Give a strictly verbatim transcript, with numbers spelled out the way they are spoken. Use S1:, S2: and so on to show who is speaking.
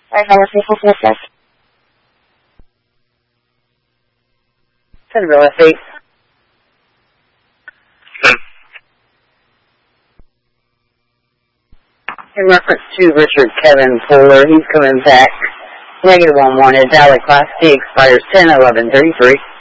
S1: Alright, number three four four six.
S2: Centerville F eight. In reference to Richard Kevin Fuller, he's coming back. Negative one one, his alley class D expires ten eleven thirty-three.